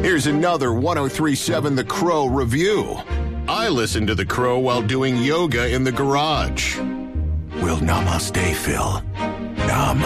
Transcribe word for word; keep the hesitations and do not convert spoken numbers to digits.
Here's another one oh three point seven The Crow review. I listen to The Crow while doing yoga in the garage. Will Namaste, Phil? Nam.